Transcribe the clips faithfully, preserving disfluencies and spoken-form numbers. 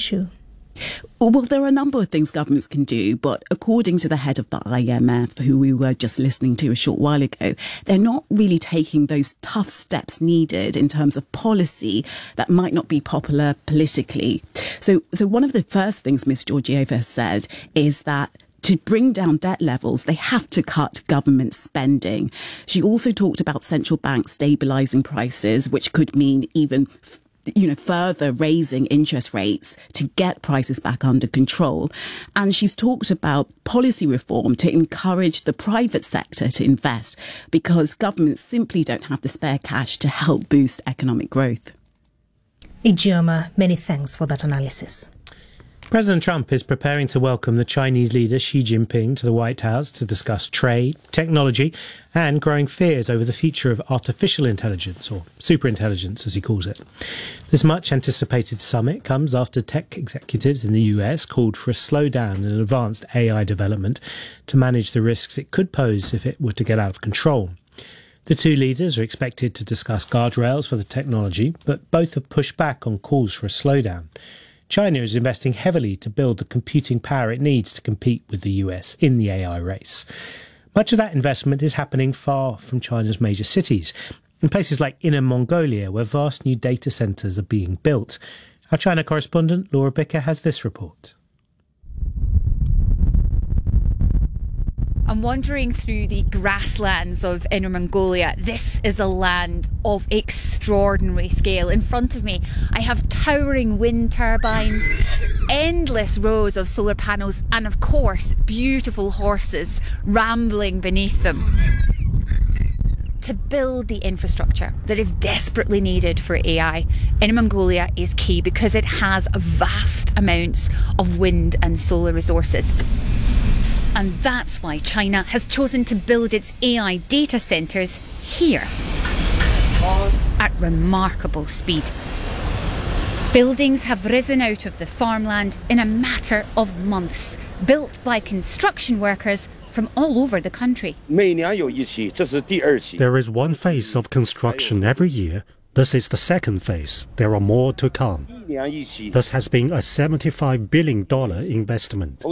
issue? Well, there are a number of things governments can do, but according to the head of the I M F, who we were just listening to a short while ago, they're not really taking those tough steps needed in terms of policy that might not be popular politically. So, so one of the first things Miz Georgieva has said is that to bring down debt levels, they have to cut government spending. She also talked about central banks stabilising prices, which could mean even you know, further raising interest rates to get prices back under control. And she's talked about policy reform to encourage the private sector to invest because governments simply don't have the spare cash to help boost economic growth. Ijeoma, many thanks for that analysis. President Trump is preparing to welcome the Chinese leader Xi Jinping to the White House to discuss trade, technology and growing fears over the future of artificial intelligence, or superintelligence as he calls it. This much anticipated summit comes after tech executives in the U S called for a slowdown in advanced A I development to manage the risks it could pose if it were to get out of control. The two leaders are expected to discuss guardrails for the technology, but both have pushed back on calls for a slowdown. China is investing heavily to build the computing power it needs to compete with the U S in the A I race. Much of that investment is happening far from China's major cities, in places like Inner Mongolia, where vast new data centres are being built. Our China correspondent Laura Bicker has this report. I'm wandering through the grasslands of Inner Mongolia. This is a land of extraordinary scale. In front of me, I have towering wind turbines, endless rows of solar panels, and of course, beautiful horses rambling beneath them. To build the infrastructure that is desperately needed for A I, Inner Mongolia is key because it has vast amounts of wind and solar resources. And that's why China has chosen to build its A I data centres here at remarkable speed. Buildings have risen out of the farmland in a matter of months, built by construction workers from all over the country. There is one phase of construction every year. This is the second phase. There are more to come. This has been a seventy-five billion dollars investment.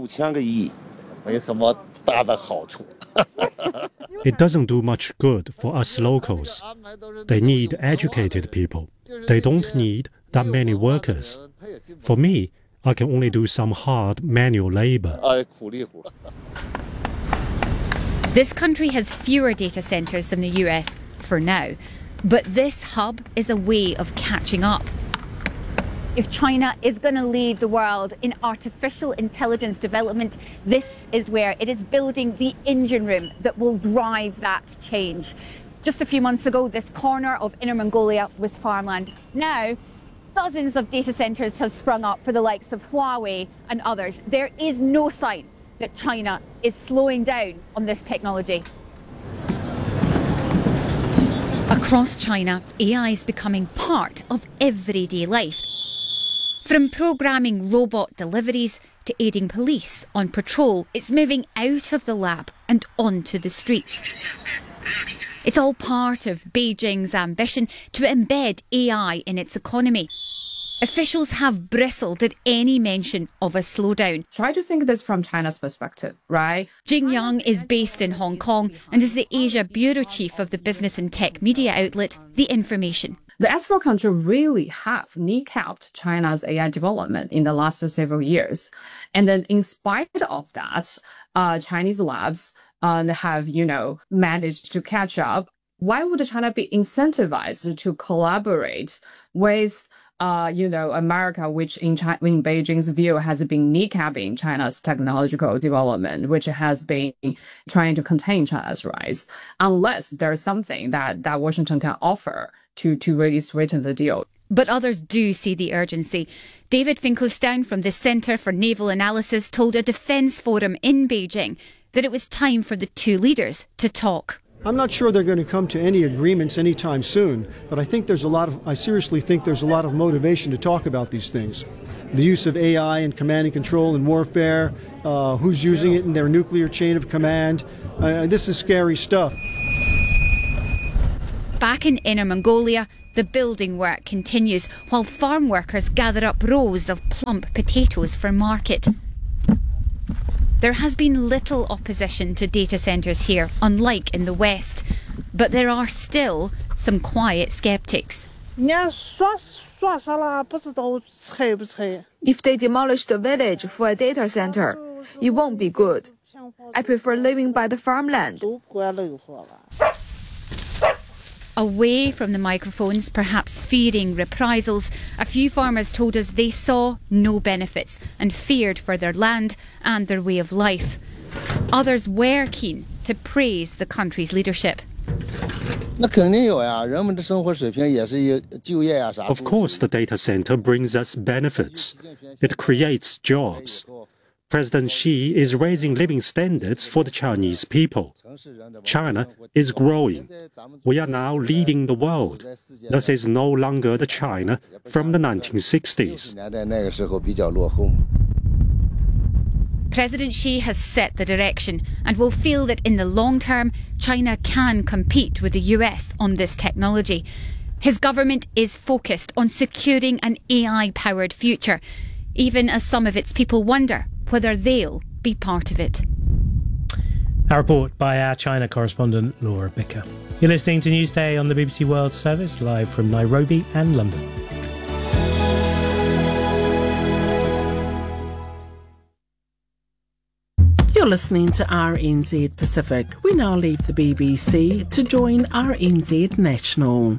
It doesn't do much good for us locals. They need educated people. They don't need that many workers. For me, I can only do some hard manual labor. This country has fewer data centres than the U S for now, but this hub is a way of catching up. If China is going to lead the world in artificial intelligence development, this is where it is building the engine room that will drive that change. Just a few months ago, this corner of Inner Mongolia was farmland. Now, dozens of data centres have sprung up for the likes of Huawei and others. There is no sign that China is slowing down on this technology. Across China, A I is becoming part of everyday life. From programming robot deliveries to aiding police on patrol, it's moving out of the lab and onto the streets. It's all part of Beijing's ambition to embed A I in its economy. Officials have bristled at any mention of a slowdown. Try to think this from China's perspective, right? Jing Yang is based in Hong Kong and is the Asia bureau chief of the business and tech media outlet The Information. The S four country really have kneecapped China's A I development in the last several years. And then in spite of that, uh, Chinese labs uh, have, you know, managed to catch up. Why would China be incentivized to collaborate with Uh, you know, America, which in, China, in Beijing's view has been kneecapping China's technological development, which has been trying to contain China's rise, unless there's something that, that Washington can offer to, to really sweeten the deal. But others do see the urgency. David Finkelstein from the Centre for Naval Analysis told a defence forum in Beijing that it was time for the two leaders to talk. I'm not sure they're going to come to any agreements anytime soon, but I think there's a lot of, I seriously think there's a lot of motivation to talk about these things. The use of A I in command and control and warfare, uh, who's using it in their nuclear chain of command. Uh, this is scary stuff. Back in Inner Mongolia, the building work continues while farm workers gather up rows of plump potatoes for market. There has been little opposition to data centres here, unlike in the West, but there are still some quiet sceptics. If they demolish the village for a data center, it won't be good. I prefer living by the farmland. Away from the microphones, perhaps fearing reprisals, a few farmers told us they saw no benefits and feared for their land and their way of life. Others were keen to praise the country's leadership. Of course, the data center brings us benefits. It creates jobs. President Xi is raising living standards for the Chinese people. China is growing. We are now leading the world. This is no longer the China from the nineteen sixties. President Xi has set the direction and will feel that in the long term, China can compete with the U S on this technology. His government is focused on securing an A I-powered future, even as some of its people wonder whether they'll be part of it. A report by our China correspondent Laura Bicker. You're listening to Newsday on the B B C World Service, live from Nairobi and London. You're listening to R N Z Pacific. We now leave the B B C to join R N Z National.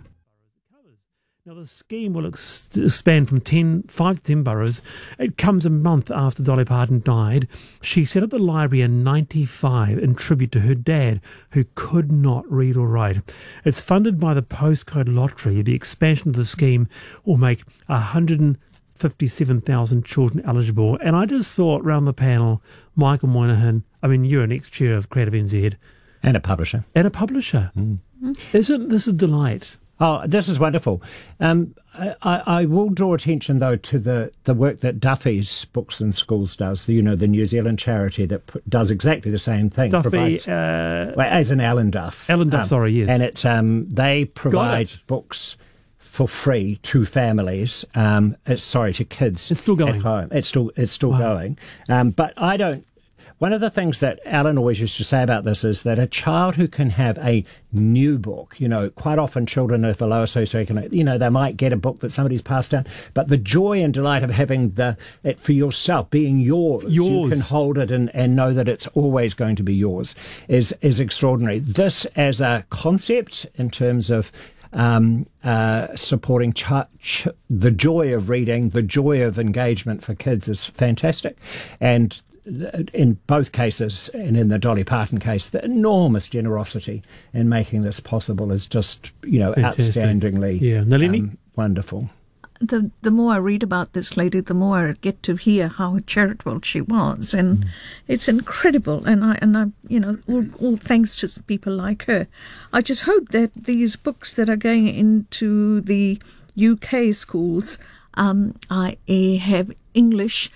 Now, the scheme will ex- expand from ten, five to ten boroughs. It comes a month after Dolly Parton died. She set up the library in ninety-five in tribute to her dad, who could not read or write. It's funded by the postcode lottery. The expansion of the scheme will make one hundred fifty-seven thousand children eligible. And I just thought, round the panel, Michael Moynihan, I mean, you're an ex-chair of Creative N Z. And a publisher. And a publisher. Mm. Isn't this a delight? Oh, this is wonderful. Um, I, I will draw attention, though, to the, the work that Duffy's Books in Schools does, the, you know, the New Zealand charity that p- does exactly the same thing. Duffy, provides, uh, well, as in Alan Duff. Alan Duff, um, sorry, yes. And it's, um, they provide books for free to families, um, it's, sorry, to kids. It's still going. At home. It's still, it's still wow. going. Um, but I don't, one of the things that Alan always used to say about this is that a child who can have a new book, you know, quite often children of a lower socioeconomic, you know, they might get a book that somebody's passed down, but the joy and delight of having the it for yourself, being yours, yours. you can hold it and, and know that it's always going to be yours, is is extraordinary. This as a concept in terms of Um, uh, supporting ch- ch- the joy of reading, the joy of engagement for kids is fantastic. And in both cases, and in the Dolly Parton case, the enormous generosity in making this possible is just, you know, fantastic. Outstandingly yeah. um, wonderful. The the more I read about this lady, the more I get to hear how charitable she was, and mm. it's incredible. And I and I, you know, all, all thanks to people like her. I just hope that these books that are going into the U K schools, um, I have English.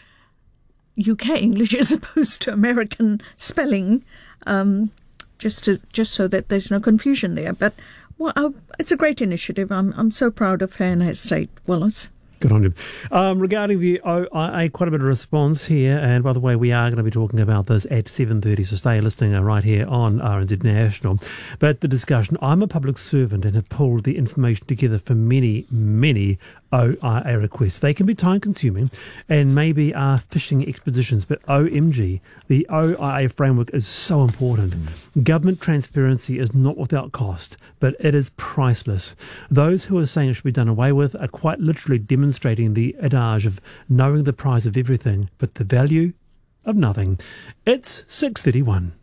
U K English as opposed to American spelling, um, just to just so that there's no confusion there. But well, I, it's a great initiative. I'm I'm so proud of her and her estate, Wallace. Good on you. Um, regarding the O I A, quite a bit of response here. And by the way, we are going to be talking about this at seven thirty, so stay listening right here on R N Z National. But the discussion, I'm a public servant and have pulled the information together for many, many O I A requests. They can be time-consuming and maybe are fishing expeditions, but O M G, the O I A framework is so important. Mm. Government transparency is not without cost, but it is priceless. Those who are saying it should be done away with are quite literally demonstrating the adage of knowing the price of everything, but the value of nothing. It's six thirty-one.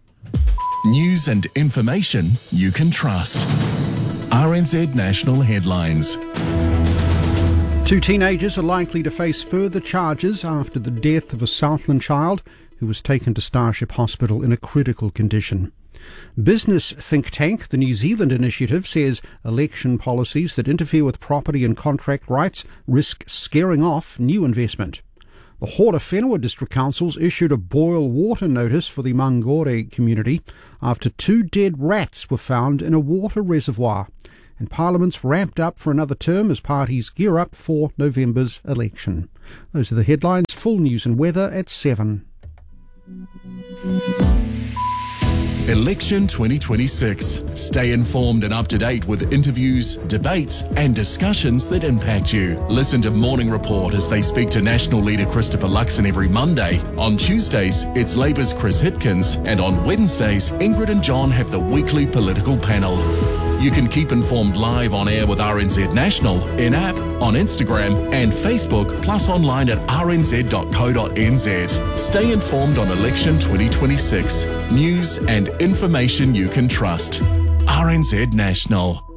News and information you can trust. R N Z National Headlines. Two teenagers are likely to face further charges after the death of a Southland child who was taken to Starship Hospital in a critical condition. Business think tank, the New Zealand Initiative, says election policies that interfere with property and contract rights risk scaring off new investment. The Hora Whenua District Councils issued a boil water notice for the Mangore community after two dead rats were found in a water reservoir. and Parliament's ramped up for another term as parties gear up for November's election. Those are the headlines. Full news and weather at seven. Election twenty twenty-six. Stay informed and up to date with interviews, debates and discussions that impact you. Listen to Morning Report as they speak to National Leader Christopher Luxon every Monday. On Tuesdays, it's Labour's Chris Hipkins, and on Wednesdays, Ingrid and John have the weekly political panel. You can keep informed live on air with R N Z National, in-app, on Instagram and Facebook, plus online at r n z dot co dot n z. Stay informed on Election twenty twenty-six. News and information you can trust. R N Z National.